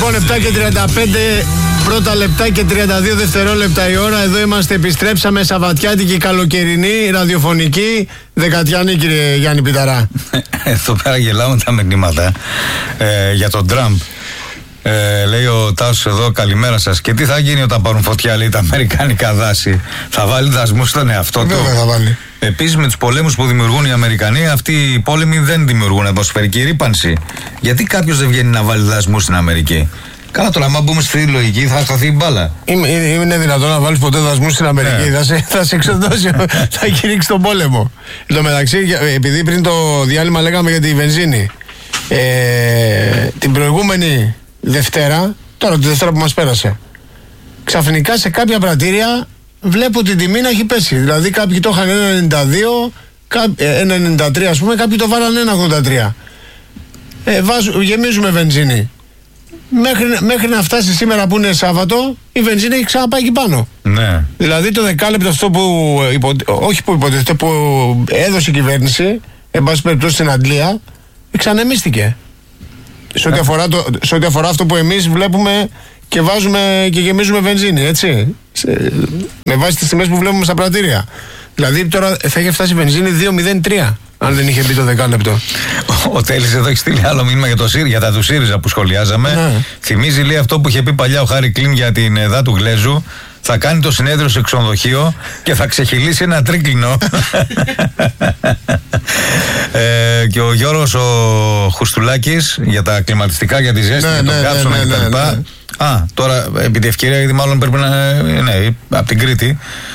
Λοιπόν, 7 και 35 πρώτα λεπτά και 32 δευτερόλεπτα η ώρα. Εδώ είμαστε, επιστρέψαμε σαββατιάτικη καλοκαιρινή ραδιοφωνική δεκατιανή, κύριε Γιάννη Πιταρά. Εδώ πέρα γελάμε τα μηνύματα για τον Τραμπ. Λέει ο Τάσος εδώ, καλημέρα σας. Και τι θα γίνει όταν πάρουν φωτιά, λέει, τα αμερικάνικα δάση? Θα βάλει δασμούς στον εαυτό του? Βέβαια θα βάλει. Επίσης, με τους πολέμους που δημιουργούν οι Αμερικανοί, αυτοί οι πόλεμοι δεν δημιουργούν ατμοσφαιρική ρύπανση. Γιατί κάποιος δεν βγαίνει να βάλει δασμούς στην Αμερική? Καλά, τώρα, άμα μπούμε στη λογική, θα χαθεί η μπάλα. Είναι δυνατόν να βάλεις ποτέ δασμούς στην Αμερική? Θα σε εξοντώσει, θα κηρύξει τον πόλεμο. Εν τω μεταξύ, επειδή πριν το διάλειμμα λέγαμε για τη βενζίνη, την προηγούμενη Δευτέρα, τώρα τη Δευτέρα που μας πέρασε, ξαφνικά σε κάποια πρατήρια βλέπω την τιμή να έχει πέσει. Δηλαδή κάποιοι το είχαν 1,92, 1,93 ας πούμε, κάποιοι το βάλανε 1,83. Γεμίζουμε βενζίνη. Μέχρι να φτάσει σήμερα που είναι Σάββατο, η βενζίνη έχει ξαναπάει εκεί πάνω. Ναι. Δηλαδή το δεκάλεπτο αυτό που υποτίθεται, που έδωσε η κυβέρνηση, εν πάση περιπτώσει στην Αγγλία, εξανεμίστηκε. Σε ό,τι αφορά αυτό που εμείς βλέπουμε και βάζουμε και γεμίζουμε βενζίνη, έτσι. Με βάση τις τιμές που βλέπουμε στα πρατήρια. Δηλαδή τώρα θα είχε φτάσει η βενζίνη 2,03 αν δεν είχε μπει το δεκάλεπτο. Ο Τέλης εδώ έχει στείλει άλλο μήνυμα για τα του ΣΥΡΙΖΑ που σχολιάζαμε. Ναι. Θυμίζει, λέει, αυτό που είχε πει παλιά ο Χάρη Κλίν για την ΕΔΑ του Γλέζου. Θα κάνει το συνέδριο σε ξενοδοχείο και θα ξεχυλήσει ένα τρίκλινο. Και ο Γιώργος ο Χουστουλάκης για τα κλιματιστικά, για τη ζέστη, για τον κάψονα κτλ. Α, τώρα επί τη ευκαιρία, γιατί μάλλον πρέπει να είναι από την Κρήτη.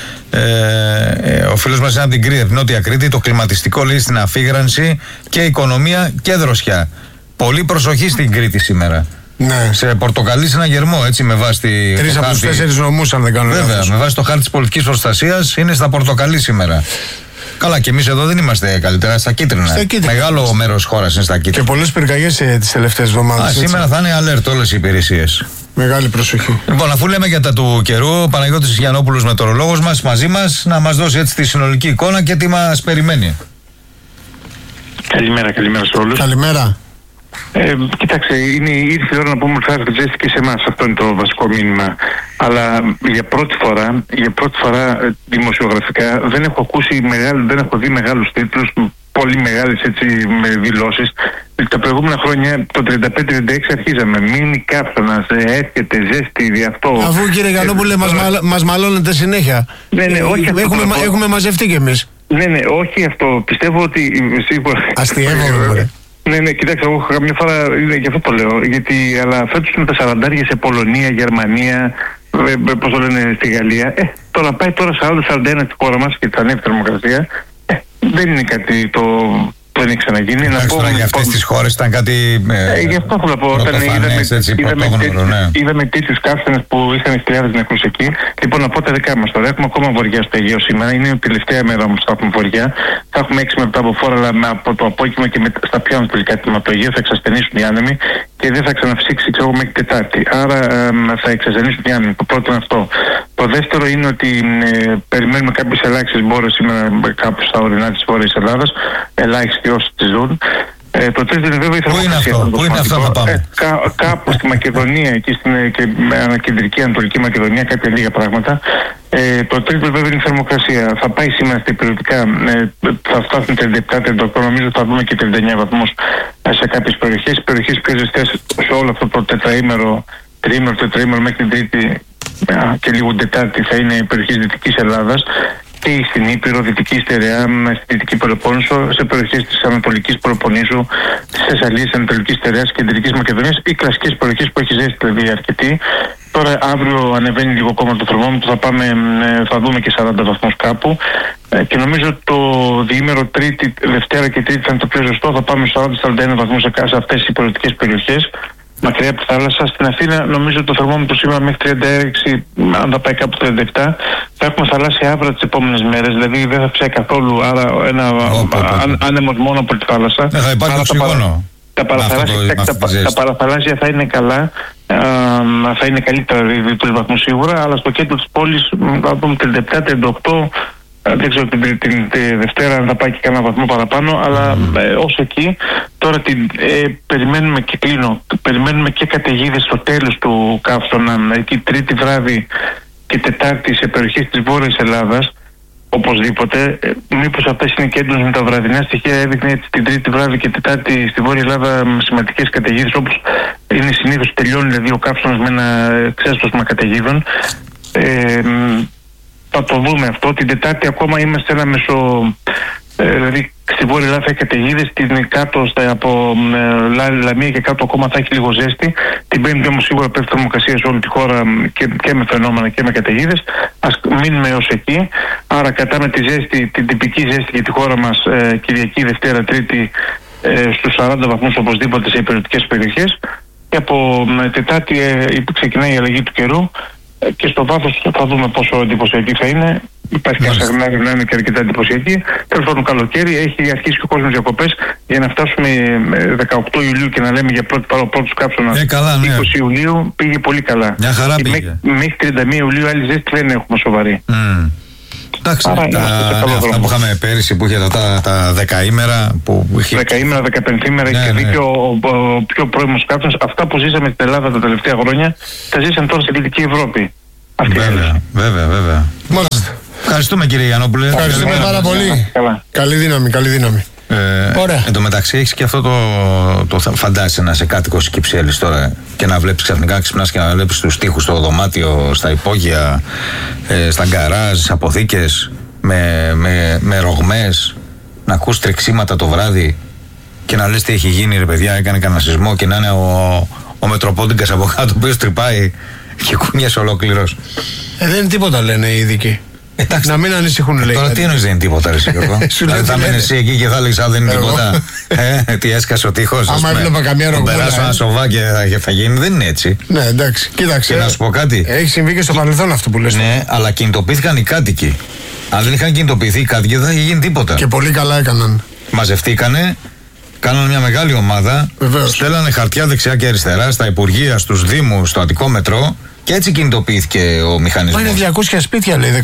Ο φίλος μας είναι από την Κρήτη, από την Νότια Κρήτη. Το κλιματιστικό, λέει, στην αφήγρανση και οικονομία και δροσιά. Πολύ προσοχή στην Κρήτη σήμερα. Ναι. Σε πορτοκαλί σε ένα γερμό, έτσι, με βάση τη. 3 από τους 4 νομούς, αν δεν κάνω λάθος. Βέβαια, με βάση το χάρτη της πολιτικής προστασίας, είναι στα πορτοκαλί σήμερα. Καλά, και εμείς εδώ δεν είμαστε καλύτερα, στα κίτρινα. Μεγάλο μέρος της χώρας είναι στα κίτρινα. Και πολλές πυρκαγιές τις τελευταίες εβδομάδες. Σήμερα θα είναι alert όλες οι υπηρεσίες. Μεγάλη προσοχή. Λοιπόν, αφού λέμε για τα του καιρού, ο Παναγιώτης Γιαννόπουλος, μετεωρολόγος μας, μαζί μας, να μας δώσει έτσι τη συνολική εικόνα και τι μας περιμένει. Καλημέρα σε όλους. Καλημέρα. Κοιτάξτε, ήρθε η ώρα να πούμε ότι θα έρθει ζέστη και σε εμάς. Αυτό είναι το βασικό μήνυμα. Αλλά για πρώτη φορά δημοσιογραφικά δεν έχω δει μεγάλους τίτλους, πολύ μεγάλες, έτσι, με δηλώσεις. Τα προηγούμενα χρόνια, το 35-36, αρχίζαμε. Μείνει κάψονας, έρχεται ζέστη, δι' αυτό. Αφού, κύριε Γιαννόπουλε, μας μαλώνετε συνέχεια. Ναι, όχι αυτό. Έχουμε μαζευτεί κι εμείς. Ναι, όχι αυτό. Πιστεύω ότι σίγουρα. Αστειεύομαι. Ναι, κοιτάξτε, εγώ καμιά φορά, γι' αυτό το λέω, αλλά φέτος με τα 40 σε Πολωνία, Γερμανία, πώς το λένε, στη Γαλλία. Τώρα πάει 40-41 στη χώρα μας και θα ανέβει η θερμοκρασία. Δεν είναι κάτι το δεν έχει ξαναγίνει. Τώρα για αυτές τις χώρες ήταν κάτι. Γι' αυτό θέλω να πω. Όταν είδαμε τίτλους καύσονες που είχαν χιλιάδες νεκρούς εκεί. Λοιπόν, από τα δικά μας τώρα. Έχουμε ακόμα βοριά στο Αιγαίο σήμερα. Είναι η τελευταία μέρα όμως που θα έχουμε βοριά. Θα έχουμε 6 με 7 από φόρα, αλλά από το απόκειμα και στα πιο ανατολικά τμήματα του Αιγαίου θα εξασθενήσουν οι άνεμοι και δεν θα ξαναψύξει, ξέρω, μέχρι Τετάρτη. Άρα θα εξασθενήσουν οι άνεμοι. Το πρώτο είναι αυτό. Το δεύτερο είναι ότι περιμένουμε κάποιες ελάχιστες μπόρες σήμερα κάπου στα ορεινά της Βόρειας Ελλάδας. Ελάχιστοι όσοι τις ζουν. Το τρίτο είναι βέβαια η θερμοκρασία. Πού είναι αυτό να πάμε? Κάπου στη Μακεδονία, εκεί στην κεντρική Ανατολική Μακεδονία, κάποια λίγα πράγματα. Το τρίτο βέβαια είναι η θερμοκρασία. Θα πάει σήμερα στα υπηρετικά, θα φτάσουν 37-38, νομίζω θα δούμε και 39 βαθμούς σε κάποιες περιοχές. Οι περιοχές πιο ζεστές σε όλο αυτό το τετραήμερο μέχρι την Τρίτη και λίγο Τετάρτη θα είναι οι περιοχές Δυτικής Ελλάδας και στην Ήπειρο, Δυτική Στερεά, στη Δυτική Πελοπόννησο, σε περιοχές της Ανατολικής Πελοποννήσου, της Θεσσαλίας, Ανατολικής Στερεάς, Κεντρικής Μακεδονίας, οι κλασικές περιοχές που έχει ζέστη, δηλαδή αρκετή. Τώρα αύριο ανεβαίνει λίγο ακόμα το θερμόμετρο, θα δούμε και 40 βαθμούς κάπου. Και νομίζω το διήμερο Τρίτη, Δευτέρα και Τρίτη θα είναι το πιο ζεστό, θα πάμε 40-41 βαθμούς σε αυτές τις υπηρετικές περιοχές. Μακριά από τη θάλασσα. Στην Αθήνα νομίζω το θερμόμετρο σήμερα μέχρι 36, αν θα πάει κάπου 37, θα έχουμε θαλάσσια άβρα τις επόμενες μέρες. Δηλαδή δεν θα ψάει καθόλου, άρα ένα άνεμος μόνο από τη θάλασσα. Θα υπάρχει οξυγόνο. Τα παραθαλάσσια θα είναι καλά, θα είναι καλύτερα 2 βαθμούς σίγουρα, αλλά στο κέντρο της πόλης θα δούμε 37-38, Δεν ξέρω την Δευτέρα αν θα πάει και κανένα βαθμό παραπάνω, αλλά ως εκεί τώρα περιμένουμε και κλείνω. Περιμένουμε και καταιγίδες στο τέλος του καύσωνα, εκεί Τρίτη βράδυ και Τετάρτη σε περιοχές της Βόρειας Ελλάδας. Οπωσδήποτε, μήπως αυτές είναι και έντονες με τα βραδινά στοιχεία, έδειχνε έτσι την Τρίτη βράδυ και Τετάρτη στη Βόρεια Ελλάδα σημαντικές καταιγίδες, όπως είναι συνήθως, τελειώνει δηλαδή ο καύσωνας με ένα ξέσπασμα καταιγίδων. Θα το δούμε αυτό. Την Τετάρτη ακόμα είμαστε ένα δηλαδή στη Βόρεια Ελλάδα θα έχει καταιγίδες, την κάτω από Λαμία και κάτω ακόμα θα έχει λίγο ζέστη. Την Πέμπτη όμως σίγουρα πέφτει θερμοκρασία σε όλη τη χώρα και με φαινόμενα και με καταιγίδες. Ας μείνουμε έως εκεί. Άρα κατάμε τη ζέστη, την τυπική ζέστη για τη χώρα μας Κυριακή, Δευτέρα, Τρίτη στους 40 βαθμούς οπωσδήποτε σε υπηρετικές περιοχές. Και από Τετάρτη ξεκινάει η αλλαγή του καιρού. Και στο βάθος θα δούμε πόσο εντυπωσιακή θα είναι. Υπάρχει και να είναι και αρκετά εντυπωσιακή. Τέλος πάντων, καλοκαίρι έχει αρχίσει και ο κόσμος διακοπές για να φτάσουμε 18 Ιουλίου και να λέμε για πρώτους κάψονας. 20 Ιουλίου πήγε πολύ καλά. Μια χαρά πήγε. Μέχρι 31 Ιουλίου άλλη ζέστη δεν έχουμε σοβαρή. Εντάξει, αυτά που είχαμε πέρυσι που είχε τα 10 ημέρα. 10 ημέρα, 15 ημέρα, είχε δίκιο ο πιο πρώιμος κάψονας. Αυτά που ζήσαμε στην Ελλάδα τα τελευταία χρόνια, τα ζήσαμε τώρα στην Δυτική Ευρώπη. Βέβαια. Ευχαριστούμε κύριε Γιαννόπουλε. Ευχαριστούμε πάρα πολύ. Καλή δύναμη. Εν τω μεταξύ έχεις και αυτό το φαντάζεσαι να είσαι κάτοικος Κυψέλης τώρα και να βλέπεις ξαφνικά, ξυπνάς και να βλέπεις τους τοίχους στο δωμάτιο, στα υπόγεια, στα γκαράζ, στις αποθήκες με ρογμές, να ακούς τρεξίματα το βράδυ και να λες τι έχει γίνει ρε παιδιά, έκανε κανένα σεισμό και να είναι ο Μετροπόντιγκας από κάτω ο οποίος τρυπάει και κουνιέσαι ολόκληρος. Δεν είναι τίποτα λένε οι ειδικοί. Εντάξει, να μην ανησυχούν λέει. Τώρα τι εννοείς δεν είναι τίποτα ρε Γιώργο? Δηλαδή θα μείνεις εσύ εκεί και θα λέγεις δεν είναι τίποτα. Τι έσκασε ο τείχος. Άμα έβλεπα καμιά ρογμούλα. Θα περάσω ένα σοβά και θα γίνει, δεν είναι έτσι. Ναι εντάξει, κοίταξε. Και να σου πω κάτι. Έχει συμβεί και στο παρελθόν αυτό που λες. Ναι, αλλά κινητοποιήθηκαν οι κάτοικοι. Αν δεν είχαν κινητοποιηθεί οι κάτοικοι δεν θα είχε γίνει τίποτα. Και πολύ καλά έκαναν. Μαζευτήκανε, κάνανε μια μεγάλη ομάδα, στέλνανε χαρτιά δεξιά και αριστερά στα υπουργεία, στους δήμους, στο Αττικό Μετρό. Και έτσι κινητοποιήθηκε ο μηχανισμός. Μα είναι 200 σπίτια λέει,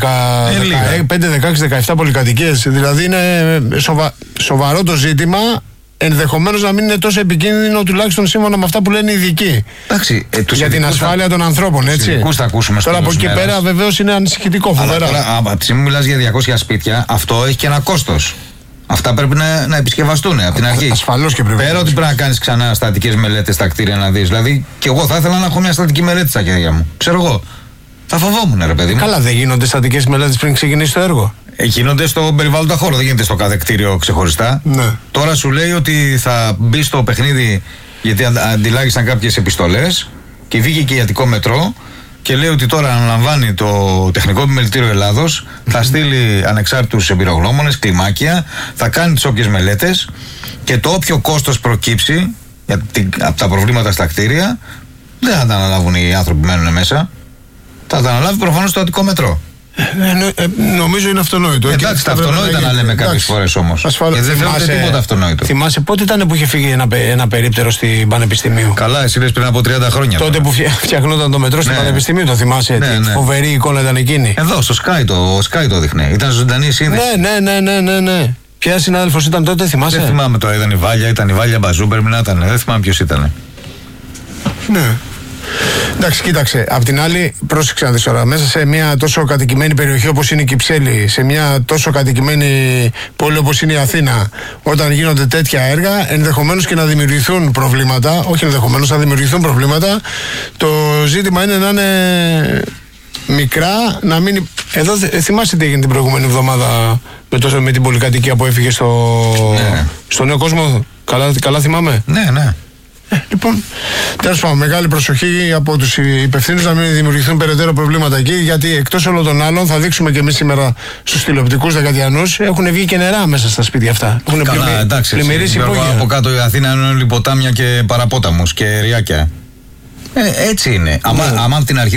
5, 16, 17 πολυκατοικίες. Δηλαδή είναι σοβαρό το ζήτημα. Ενδεχομένως να μην είναι τόσο επικίνδυνο, τουλάχιστον σύμφωνα με αυτά που λένε οι ειδικοί. Εντάξει, για την ασφάλεια των ανθρώπων, έτσι. Θα ακούσουμε τώρα από εκεί πέρα βεβαίως είναι ανησυχητικό, φοβερά. Τώρα, από τη στιγμή που μιλάς για 200 σπίτια, αυτό έχει και ένα κόστος. Αυτά πρέπει να επισκευαστούν από την αρχή. Ασφαλώς και πρέπει. Πέρα ότι πρέπει να κάνεις ξανά στατικές μελέτες στα κτίρια να δεις. Δηλαδή, και εγώ θα ήθελα να έχω μια στατική μελέτη στα χέρια μου. Ξέρω εγώ. Θα φοβόμουν, ρε παιδί μου. Καλά, δεν γίνονται στατικές μελέτες πριν ξεκινήσει το έργο. Γίνονται στο περιβάλλοντα χώρο, δεν γίνεται στο κάθε κτίριο ξεχωριστά. Ναι. Τώρα σου λέει ότι θα μπει στο παιχνίδι, γιατί αντιλάγησαν κάποιες επιστολές και βγήκε και η Αττικό Μετρό. Και λέει ότι τώρα αναλαμβάνει το Τεχνικό Επιμελητήριο Ελλάδος, θα στείλει ανεξάρτητους εμπειρογνώμονες, κλιμάκια, θα κάνει τις όποιες μελέτες και το όποιο κόστος προκύψει από τα προβλήματα στα κτίρια δεν θα τα αναλάβουν οι άνθρωποι που μένουν μέσα. Θα τα αναλάβει προφανώς το Αττικό Μετρό. Νομίζω είναι αυτονόητο. Εντάξει, τα αυτονόητα να λέμε κάποιες φορές όμως. Δεν φαίνεται τίποτα αυτονόητο. Θυμάσαι πότε ήταν που είχε φύγει ένα περίπτερο στην Πανεπιστημίου? Καλά, εσύ λες πριν από 30 χρόνια. Τότε που φτιαχνόταν το μετρό στην Πανεπιστημίου, το θυμάσαι? Φοβερή εικόνα ήταν εκείνη. Εδώ, στο Sky το δείχνε. Ήταν ζωντανή σύνδεση. Ναι. Ποια συνάδελφος ήταν τότε, θυμάσαι? Δεν θυμάμαι τώρα, ήταν η Βάλια Μπαζού, πρέπει να ήταν. Δεν θυμάμαι ποιος ήταν. Ναι. Εντάξει, κοίταξε. Απ' την άλλη, πρόσεξε να δεις τώρα. Μέσα σε μια τόσο κατοικημένη περιοχή όπως είναι η Κυψέλη, σε μια τόσο κατοικημένη πόλη όπως είναι η Αθήνα, όταν γίνονται τέτοια έργα, ενδεχομένως και να δημιουργηθούν προβλήματα. Όχι ενδεχομένως, να δημιουργηθούν προβλήματα. Το ζήτημα είναι να είναι μικρά, να μην. Εδώ θυμάσαι τι έγινε την προηγούμενη εβδομάδα με την πολυκατοικία που έφυγε στο Νέο Κόσμο. Καλά θυμάμαι. Ναι. Λοιπόν, τέλος πάντων, μεγάλη προσοχή από τους υπευθύνους να μην δημιουργηθούν περαιτέρω προβλήματα εκεί, γιατί εκτός όλων των άλλων, θα δείξουμε και εμείς σήμερα στους τηλεοπτικούς δεκατιανούς, έχουν βγει και νερά μέσα στα σπίτια αυτά. Έχουν πλημμυρίσει υπόγεια. Από κάτω η Αθήνα είναι όλοι ποτάμια και παραπόταμους και ριάκια. Έτσι είναι. Άμα από την αρχή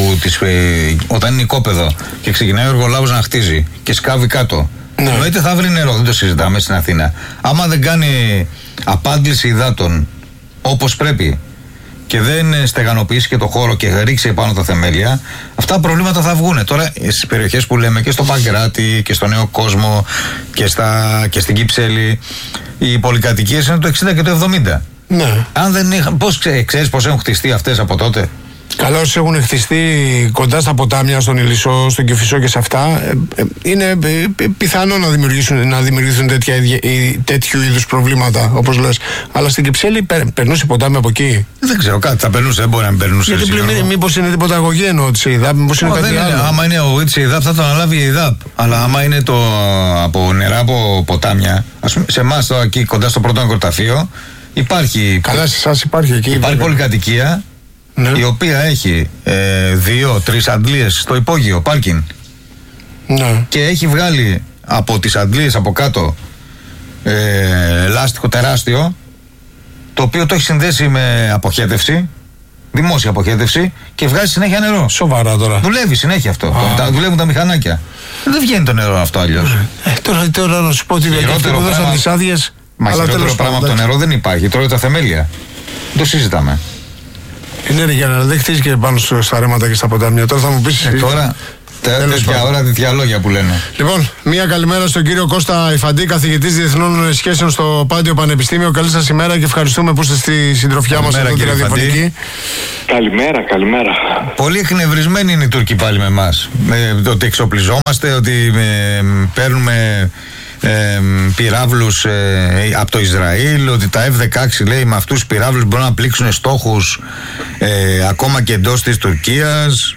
όταν είναι οικόπεδο και ξεκινάει ο εργολάβος να χτίζει και σκάβει κάτω, εννοείται θα βρει νερό, δεν το συζητάμε στην Αθήνα. Άμα δεν κάνει απάντηση υδάτων όπως πρέπει και δεν στεγανοποιήσει και το χώρο και ρίξει επάνω τα θεμέλια, αυτά τα προβλήματα θα βγουν. Τώρα στις περιοχές που λέμε και στο Παγκράτη και στο Νέο Κόσμο και στην Κυψέλη, οι πολυκατοικίες είναι το 60 και το 70. Ναι. Αν δεν είχαν, ξέρεις πώς έχουν χτιστεί αυτές από τότε? Καλώς έχουν χτιστεί κοντά στα ποτάμια, στον Ηλισσό, στον Κηφισό και σε αυτά. Είναι πιθανό να δημιουργηθούν τέτοιου είδους προβλήματα, όπως λες. Αλλά στην Κυψέλη περνούσε ποτάμι από εκεί. Δεν ξέρω, κάτι θα περνούσε, δεν μπορεί να μην περνούσε. Γιατί μήπως είναι τίποτα αγωγή εννοώ της ΕΙΔΑΠ, μήπως είναι κάτι άλλο. Άμα είναι ο της ΕΙΔΑΠ θα τον αναλάβει η ΕΙΔΑΠ. Αλλά άμα είναι από νερά από ποτάμια, ας πούμε, σε εμάς τώρα εκεί κοντά στο πρώτο νεκροταφείο υπάρχει. Καλά, σε εσάς υπάρχει εκεί. Υπάρχει πολυκατοικία. Ναι. Η οποία έχει 2-3 αντλίες στο υπόγειο πάρκινγκ. Ναι. Και έχει βγάλει από τις αντλίες από κάτω λάστιχο τεράστιο, το οποίο το έχει συνδέσει με αποχέτευση, δημόσια αποχέτευση, και βγάζει συνέχεια νερό. Σοβαρά τώρα. Δουλεύει συνέχεια αυτό. Δουλεύουν τα μηχανάκια. Δεν βγαίνει το νερό αυτό αλλιώς. Τώρα να σου πω ότι χειρότερο δώσαν τις άδειες. Μα χειρότερο πράγμα από το νερό δεν υπάρχει. Τρώει τα θεμέλια. Το συζητάμε. Ναι, για να δεν χτίζει και πάνω στα ρέματα και στα ποτάμια. Τώρα θα μου πεις. Τώρα, τέτοια ώρα, τέτοια λόγια που λένε. Λοιπόν, μία καλημέρα στον κύριο Κώστα Ιφαντή, καθηγητής Διεθνών Σχέσεων στο Πάντιο Πανεπιστήμιο. Καλή σας ημέρα και ευχαριστούμε που είστε στη συντροφιά μας εδώ, κύριε Ιφαντή. Καλημέρα. Πολύ εκνευρισμένοι είναι οι Τούρκοι πάλι με εμάς. Ότι εξοπλιζόμαστε, ότι παίρνουμε πυράβλους από το Ισραήλ, ότι τα F-16 λέει με αυτούς τους πυράβλους μπορούν να πλήξουν στόχους ακόμα και εντός της Τουρκίας.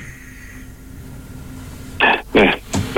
Ναι.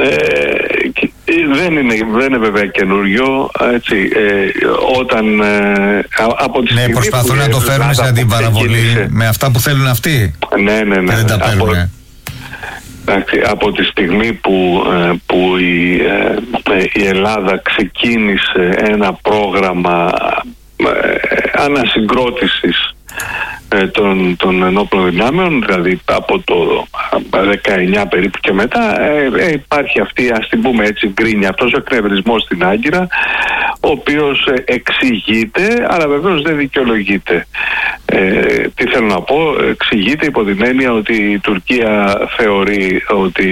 Δεν είναι βέβαια καινούριο, έτσι, όταν από τη στιγμή προσπαθούν να το φέρουν σε αντιπαραβολή με αυτά που θέλουν αυτοί. Ναι. Και δεν τα παίρνουν. Από τη στιγμή που η Ελλάδα ξεκίνησε ένα πρόγραμμα ανασυγκρότησης των ενόπλων δυνάμεων, δηλαδή από το 19 περίπου και μετά, υπάρχει αυτή, ας την πούμε έτσι, γκρίνια, αυτός ο εκνευρισμός στην Άγκυρα, ο οποίος εξηγείται, αλλά βεβαίως δεν δικαιολογείται. Τι θέλω να πω, εξηγείται υπό την έννοια ότι η Τουρκία θεωρεί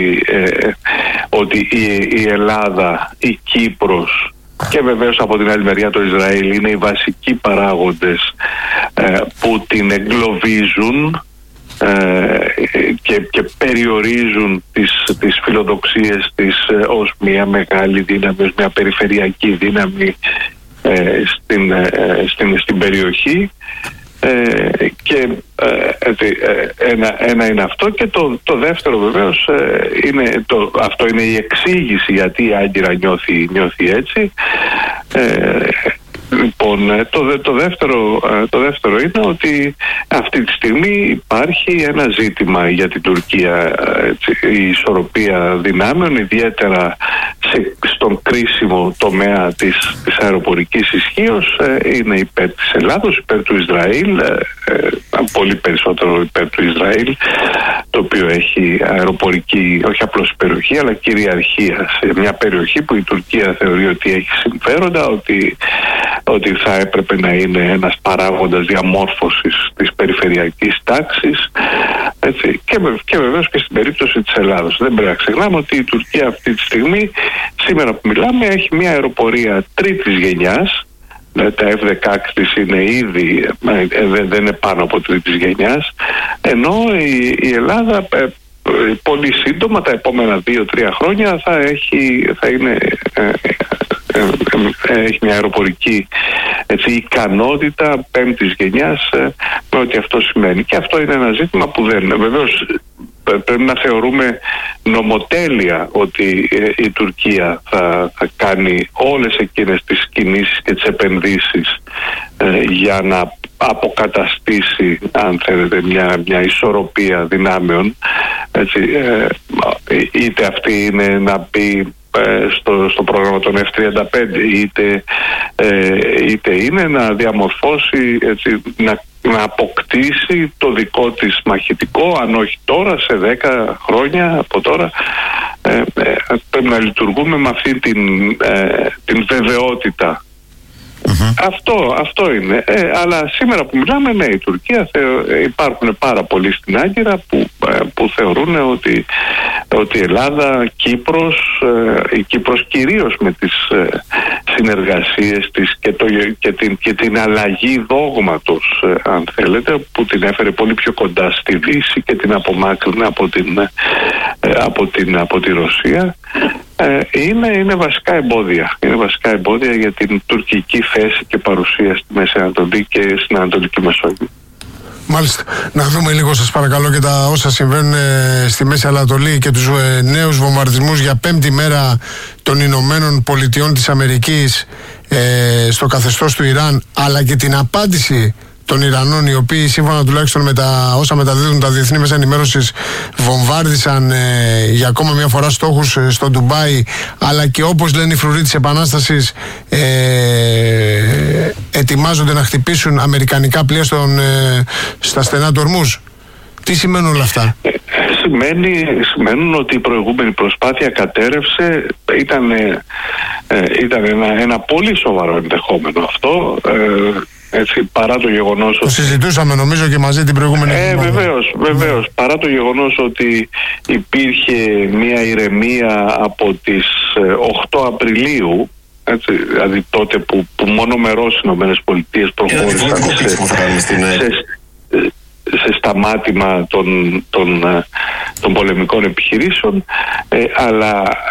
ότι η Ελλάδα, η Κύπρος και βεβαίως από την άλλη μεριά το Ισραήλ είναι οι βασικοί παράγοντες που την εγκλωβίζουν και περιορίζουν τις φιλοδοξίες της ως μια μεγάλη δύναμη, ως μια περιφερειακή δύναμη στην περιοχή. Και ένα είναι αυτό, και το δεύτερο βεβαίως αυτό είναι η εξήγηση γιατί η Άγκυρα νιώθει έτσι. Λοιπόν, το δεύτερο είναι ότι αυτή τη στιγμή υπάρχει ένα ζήτημα για την Τουρκία, η ισορροπία δυνάμεων, ιδιαίτερα στον κρίσιμο τομέα της αεροπορικής ισχύως, είναι υπέρ της Ελλάδος, υπέρ του Ισραήλ, πολύ περισσότερο υπέρ του Ισραήλ, το οποίο έχει αεροπορική, όχι απλώς περιοχή, αλλά κυριαρχία σε μια περιοχή που η Τουρκία θεωρεί ότι έχει συμφέροντα, ότι θα έπρεπε να είναι ένας παράγοντας διαμόρφωσης της περιφερειακής τάξης, έτσι, και βεβαίως και στην περίπτωση της Ελλάδος. Δεν πρέπει να ξεχνάμε ότι η Τουρκία αυτή τη στιγμή, σήμερα που μιλάμε, έχει μια αεροπορία τρίτης γενιάς. Τα F-16 είναι ήδη, δεν είναι πάνω από τρίτης γενιάς, ενώ η Ελλάδα πολύ σύντομα, τα επόμενα 2-3 χρόνια έχει μια αεροπορική ικανότητα πέμπτης γενιάς, με ό,τι αυτό σημαίνει. Και αυτό είναι ένα ζήτημα που βεβαίως πρέπει να θεωρούμε νομοτέλεια ότι η Τουρκία θα κάνει όλες εκείνες τις κινήσεις και τις επενδύσεις για να αποκαταστήσει, αν θέλετε, μια ισορροπία δυνάμεων, έτσι, είτε αυτή είναι να μπει στο πρόγραμμα των F-35, είτε είναι να διαμορφώσει, έτσι, να αποκτήσει το δικό της μαχητικό, αν όχι τώρα, σε 10 χρόνια από τώρα. Πρέπει να λειτουργούμε με αυτή την βεβαιότητα Αυτό είναι. Αλλά σήμερα που μιλάμε, ναι, η Τουρκία υπάρχουν πάρα πολλοί στην Άγκυρα που θεωρούν ότι η Ελλάδα, η Κύπρος κυρίως με τις συνεργασίες της και την αλλαγή δόγματος, αν θέλετε, που την έφερε πολύ πιο κοντά στη Δύση και την απομάκρυνε από τη Ρωσία, είναι βασικά εμπόδια. Είναι βασικά εμπόδια για την τουρκική θέση και παρουσία στη Μέση Ανατολή και στην Ανατολική Μεσόγειο. Μάλιστα. Να δούμε λίγο, σας παρακαλώ, και τα όσα συμβαίνουν στη Μέση Ανατολή και τους νέους βομβαρδισμούς για 5η μέρα των Ηνωμένων Πολιτειών της Αμερικής στο καθεστώς του Ιράν, αλλά και την απάντηση των Ιρανών, οι οποίοι σύμφωνα τουλάχιστον με τα όσα μεταδίδουν τα διεθνή μέσα ενημέρωσης βομβάρδισαν για ακόμα μια φορά στόχους στο Ντουμπάι, αλλά και όπως λένε οι φρουροί της Επανάστασης ετοιμάζονται να χτυπήσουν αμερικανικά πλοία στα στενά του Ορμούζ. Τι σημαίνουν όλα αυτά? Σημαίνουν ότι η προηγούμενη προσπάθεια κατέρευσε. Ήταν ένα πολύ σοβαρό ενδεχόμενο αυτό. Έτσι, παρά το γεγονός το συζητούσαμε νομίζω και μαζί την προηγούμενη βεβαίως, παρά το γεγονός ότι υπήρχε μια ηρεμία από τις 8 Απριλίου, έτσι, δηλαδή τότε που μονομερώς οι Ηνωμένες Πολιτείες προχώρησαν σε σταμάτημα των πολεμικών επιχειρήσεων, αλλά